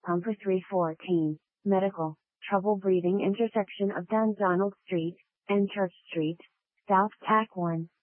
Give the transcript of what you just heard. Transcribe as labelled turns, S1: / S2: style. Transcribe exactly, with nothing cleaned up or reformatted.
S1: Pumper three fourteen, Medical, Trouble Breathing intersection of Dundonald Street and Church Street, South Tack one.